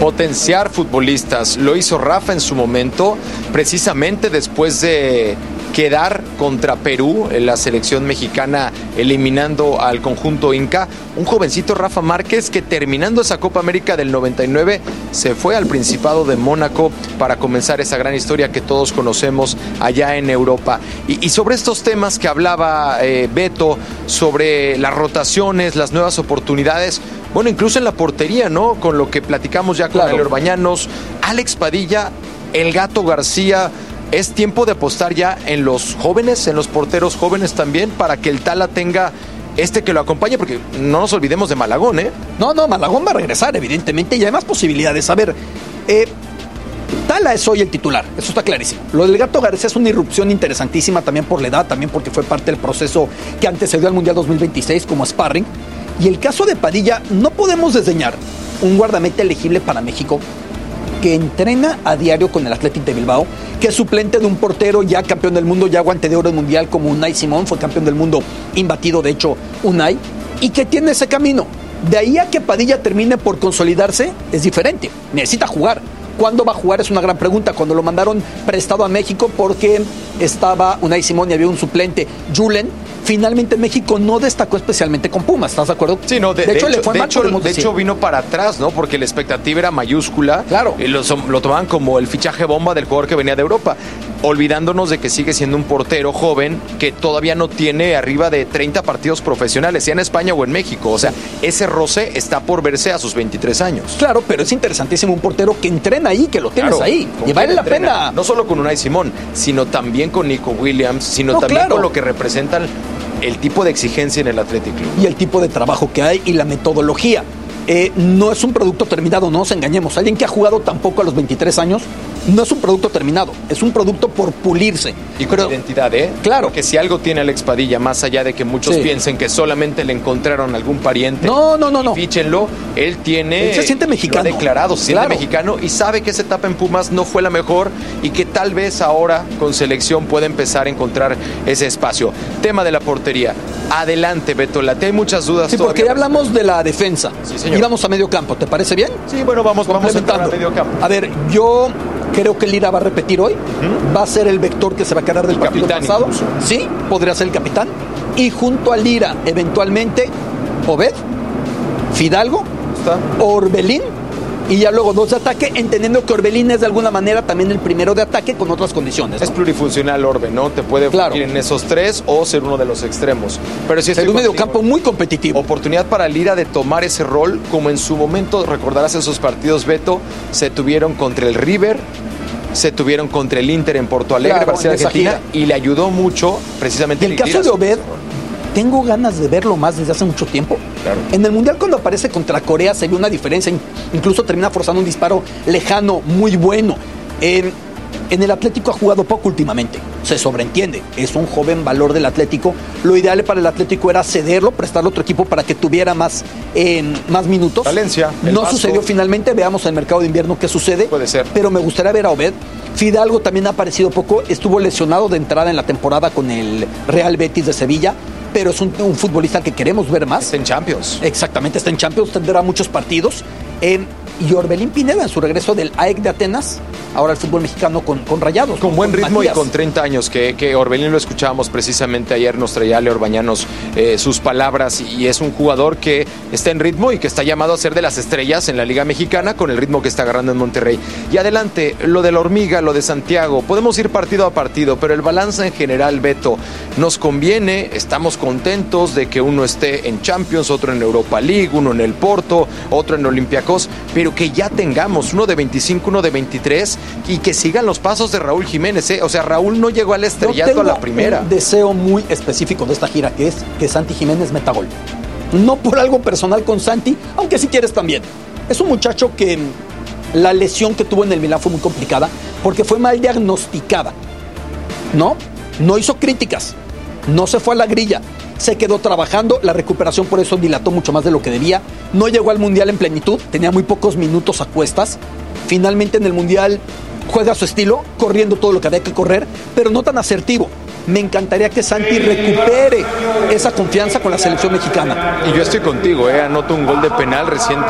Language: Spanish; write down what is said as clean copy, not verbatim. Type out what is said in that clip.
potenciar futbolistas. Lo hizo Rafa en su momento, precisamente después de quedar contra Perú en la selección mexicana, eliminando al conjunto Inca. Un jovencito Rafa Márquez que, terminando esa Copa América del 99, se fue al Principado de Mónaco para comenzar esa gran historia que todos conocemos allá en Europa. Y sobre estos temas que hablaba Beto, sobre las rotaciones, las nuevas oportunidades, bueno, incluso en la portería, ¿no? Con lo que platicamos ya con Ale Orbañanos, Alex Padilla, el Gato García. Es tiempo de apostar ya en los jóvenes, en los porteros jóvenes también, para que el Tala tenga que lo acompañe, porque no nos olvidemos de Malagón, ¿eh? No, Malagón va a regresar, evidentemente, y hay más posibilidades. A ver, Tala es hoy el titular, eso está clarísimo. Lo del Gato García es una irrupción interesantísima, también por la edad, también porque fue parte del proceso que antecedió al Mundial 2026 como sparring. Y el caso de Padilla, no podemos desdeñar un guardameta elegible para México, que entrena a diario con el Athletic de Bilbao, que es suplente de un portero ya campeón del mundo, ya guante de oro mundial como Unai Simón, fue campeón del mundo imbatido, de hecho, Unai, y que tiene ese camino. De ahí a que Padilla termine por consolidarse, es diferente, necesita jugar. ¿Cuándo va a jugar? Es una gran pregunta. Cuando lo mandaron prestado a México porque estaba Unai Simón y había un suplente, Julen, finalmente México no destacó especialmente con Pumas, ¿estás de acuerdo? Sí, no, de hecho vino para atrás, ¿no? Porque la expectativa era mayúscula. Claro. Y lo tomaban como el fichaje bomba del jugador que venía de Europa, olvidándonos de que sigue siendo un portero joven que todavía no tiene arriba de 30 partidos profesionales, sea en España o en México. O sea, ese roce está por verse a sus 23 años. Claro, pero es interesantísimo un portero que entrena ahí, que lo tienes ahí. Y vale la pena. No solo con Unai Simón, sino también con Nico Williams, sino también con lo que representan el tipo de exigencia en el Athletic Club. Y el tipo de trabajo que hay y la metodología. No es un producto terminado, no nos engañemos. Alguien que ha jugado tampoco a los 23 años no es un producto terminado, es un producto por pulirse. Y con identidad, ¿eh? Claro. Porque si algo tiene Alex Padilla, más allá de que muchos piensen que solamente le encontraron algún pariente, no. Fíchenlo, él se siente mexicano. Lo ha declarado, se siente mexicano y sabe que esa etapa en Pumas no fue la mejor y que tal vez ahora con selección puede empezar a encontrar ese espacio. Tema de la portería. Adelante, Beto, hay muchas dudas. Sí, porque ya hablamos de la defensa. Sí, señor. Y vamos a medio campo, ¿te parece bien? Sí, bueno, vamos a entrar a medio campo. A ver, yo creo que Lira va a repetir hoy. Va a ser el vector que se va a quedar del partido pasado. Incluso. Sí, podría ser el capitán. Y junto a Lira, eventualmente, Obed, Fidalgo, Orbelín, y ya luego dos de ataque, entendiendo que Orbelín es de alguna manera también el primero de ataque con otras condiciones, ¿no? Es plurifuncional Orbe, ¿no? Te puede ir en esos tres o ser uno de los extremos. Pero si es un mediocampo muy competitivo. Oportunidad para Lira de tomar ese rol, como en su momento, recordarás esos partidos, Beto, se tuvieron contra el River, se tuvieron contra el Inter en Porto Alegre, Barcelona, Argentina, y le ayudó mucho precisamente. El caso de Obed, tengo ganas de verlo más desde hace mucho tiempo. Claro. En el Mundial, cuando aparece contra Corea, se ve una diferencia. Incluso termina forzando un disparo lejano, muy bueno. En el Atlético ha jugado poco últimamente. Se sobreentiende. Es un joven valor del Atlético. Lo ideal para el Atlético era cederlo, prestarlo a otro equipo para que tuviera más minutos. Valencia. No sucedió finalmente. Veamos en el mercado de invierno qué sucede. Puede ser. Pero me gustaría ver a Obed. Fidalgo también ha aparecido poco. Estuvo lesionado de entrada en la temporada con el Real Betis de Sevilla. Pero es un futbolista que queremos ver más. Está en Champions. Exactamente, está en Champions, tendrá muchos partidos. Y Orbelín Pineda en su regreso del AEK de Atenas, ahora el fútbol mexicano con Rayados. Con buen ritmo Matías. Y con 30 años, que Orbelín lo escuchábamos precisamente ayer, nos traía Ale Orbañanos sus palabras, y es un jugador que está en ritmo y que está llamado a ser de las estrellas en la Liga Mexicana con el ritmo que está agarrando en Monterrey. Y adelante, lo de la Hormiga, lo de Santiago, podemos ir partido a partido, pero el balance en general, Beto, nos conviene, estamos contentos de que uno esté en Champions, otro en Europa League, uno en el Porto, otro en Olympiacos, pero que ya tengamos uno de 25, uno de 23 y que sigan los pasos de Raúl Jiménez, ¿eh? O sea, Raúl no llegó al estrellato a la primera. Un deseo muy específico de esta gira, que es que Santi Jiménez meta gol. No por algo personal con Santi, aunque si quieres también. Es un muchacho que la lesión que tuvo en el Milán fue muy complicada porque fue mal diagnosticada. No hizo críticas, no se fue a la grilla. Se quedó trabajando, la recuperación por eso dilató mucho más de lo que debía. No llegó al Mundial en plenitud, tenía muy pocos minutos a cuestas. Finalmente en el Mundial juega a su estilo, corriendo todo lo que había que correr, pero no tan asertivo. Me encantaría que Santi recupere esa confianza con la selección mexicana. Y yo estoy contigo, anoto un gol de penal reciente.